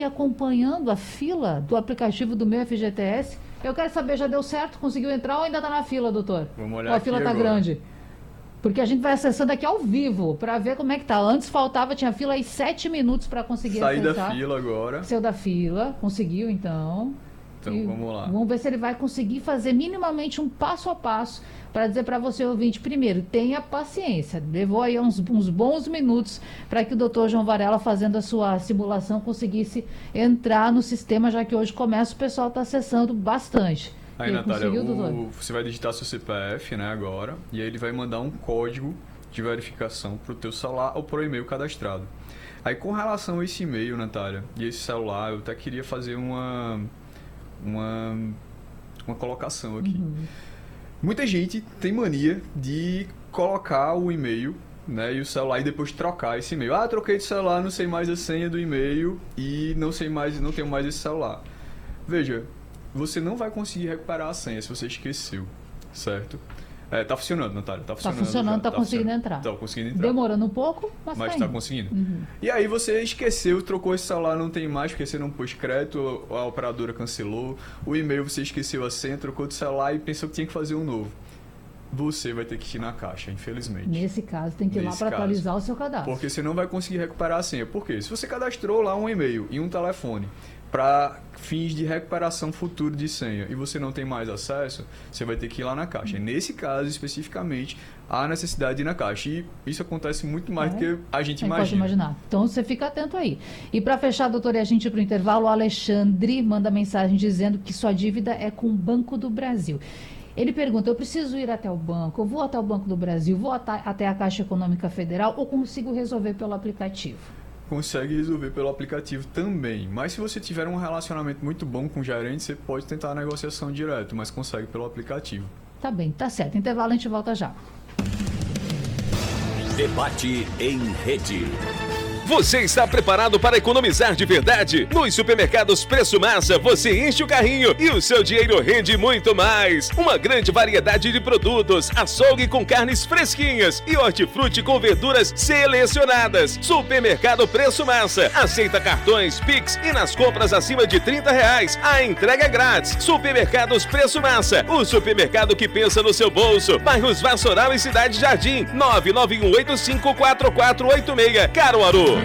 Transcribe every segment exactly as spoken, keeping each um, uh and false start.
acompanhando a fila do aplicativo do meu F G T S. Eu quero saber, já deu certo? Conseguiu entrar ou ainda está na fila, doutor? Vamos olhar ou a aqui fila está grande? Porque a gente vai acessando aqui ao vivo para ver como é que tá. Antes faltava, tinha fila aí sete minutos para conseguir Sair acessar. Sair da fila agora. Saiu da fila, conseguiu então. Então e vamos lá. Vamos ver se ele vai conseguir fazer minimamente um passo a passo para dizer para você, ouvinte, primeiro, tenha paciência. Levou aí uns, uns bons minutos para que o doutor João Varela, fazendo a sua simulação, conseguisse entrar no sistema, já que hoje começa, o pessoal está acessando bastante. Aí, Natália, o, você vai digitar seu C P F, né, agora, e aí ele vai mandar um código de verificação para o teu celular ou para o e-mail cadastrado. Aí, com relação a esse e-mail, Natália, e esse celular, eu até queria fazer uma, uma, uma colocação aqui. Uhum. Muita gente tem mania de colocar o e-mail, né, e o celular e depois trocar esse e-mail. Ah, troquei de celular, não sei mais a senha do e-mail e não sei mais, não tenho mais esse celular. Veja, você não vai conseguir recuperar a senha se você esqueceu, certo? É, tá funcionando, Natália, tá funcionando. Tá funcionando, já, tá, tá conseguindo funcionando. entrar. Tá conseguindo entrar. Demorando um pouco, mas, mas tá, tá indo. conseguindo. Uhum. E aí você esqueceu, trocou esse celular, não tem mais porque você não pôs crédito, a operadora cancelou, o e-mail você esqueceu a senha, trocou de celular e pensou que tinha que fazer um novo. Você vai ter que ir na caixa, infelizmente. Nesse caso, tem que ir Nesse lá para caso, atualizar o seu cadastro. Porque você não vai conseguir recuperar a senha. Por quê? Se você cadastrou lá um e-mail e um telefone para fins de recuperação futuro de senha e você não tem mais acesso, você vai ter que ir lá na caixa. Nesse caso, especificamente, há necessidade de ir na caixa. E isso acontece muito mais é. do que a gente imagina. Pode imaginar. Então, você fica atento aí. E para fechar, doutor, e a gente ir para o intervalo, o Alexandre manda mensagem dizendo que sua dívida é com o Banco do Brasil. Ele pergunta, eu preciso ir até o banco, eu vou até o Banco do Brasil, vou até a Caixa Econômica Federal ou consigo resolver pelo aplicativo? Consegue resolver pelo aplicativo também, mas se você tiver um relacionamento muito bom com o gerente, você pode tentar a negociação direto, mas consegue pelo aplicativo. Tá bem, tá certo. Intervalo, a gente volta já. Debate em rede. Você está preparado para economizar de verdade? Nos supermercados Preço Massa, você enche o carrinho e o seu dinheiro rende muito mais. Uma grande variedade de produtos, açougue com carnes fresquinhas e hortifruti com verduras selecionadas. Supermercado Preço Massa. Aceita cartões, Pix e nas compras acima de trinta reais, a entrega é grátis. Supermercados Preço Massa. O supermercado que pensa no seu bolso. Bairros Vassoural e Cidade Jardim. nove nove um oito cinco quatro quatro oito seis. Caruaru.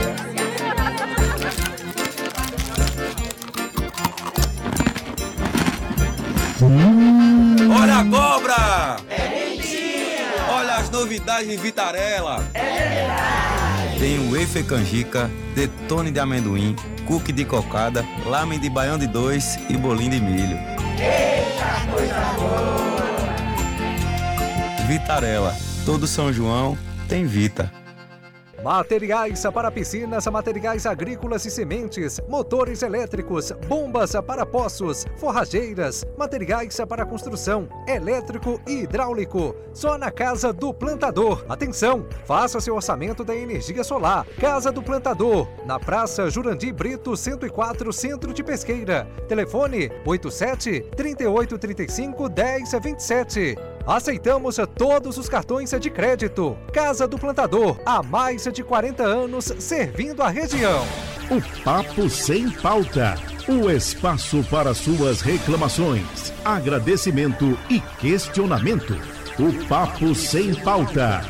Olha a cobra! É mentira! Olha as novidades em Vitarella! É verdade! Tem o wafer canjica, detone de amendoim, cookie de cocada, lamen de baião de dois e bolinho de milho. Eita, coisa boa! Vitarella, todo São João tem Vita. Materiais para piscinas, materiais agrícolas e sementes, motores elétricos, bombas para poços, forrageiras, materiais para construção, elétrico e hidráulico. Só na Casa do Plantador. Atenção, faça seu orçamento da energia solar. Casa do Plantador, na Praça Jurandir Brito, cento e quatro, Centro de Pesqueira. Telefone oito sete, três oito três cinco, um zero dois sete. Aceitamos todos os cartões de crédito. Casa do Plantador, há mais de quarenta anos servindo a região. O Papo Sem Pauta. O espaço para suas reclamações, agradecimento e questionamento. O Papo Sem Pauta.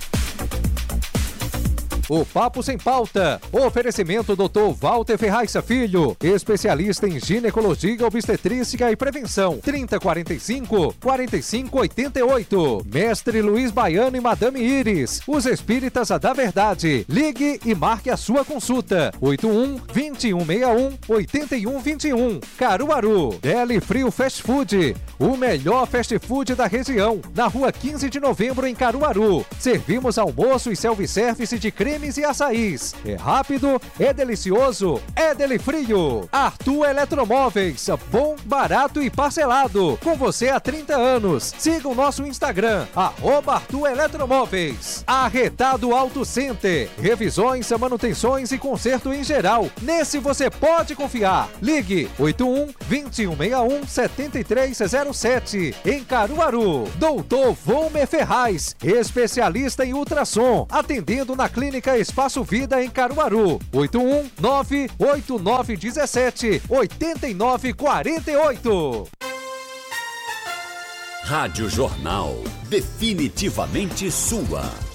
O Papo Sem Pauta. Oferecimento doutor Walter Ferraz Filho, especialista em ginecologia, obstetrícia e prevenção. trinta, quarenta e cinco, quarenta e cinco, oitenta e oito. Mestre Luiz Baiano e Madame Iris, os espíritas da verdade. Ligue e marque a sua consulta. oito um, dois um seis um, oito um dois um. Caruaru. Deli Frio Fast Food, o melhor fast food da região. Na rua quinze de novembro, em Caruaru. Servimos almoço e self-service de creme e açaís. É rápido, é delicioso, é Deli Frio. Arthur Eletromóveis, bom, barato e parcelado. Com você há trinta anos. Siga o nosso Instagram, arroba Arthur Eletromóveis. Arretado Auto Center, revisões, manutenções e conserto em geral. Nesse você pode confiar. Ligue oito um, dois um seis um, sete três zero sete. Em Caruaru. Doutor Volmer Ferraz, especialista em ultrassom, atendendo na clínica Clínica Espaço Vida em Caruaru. oito um nove oito nove um sete oito nove quatro oito. Rádio Jornal, definitivamente sua.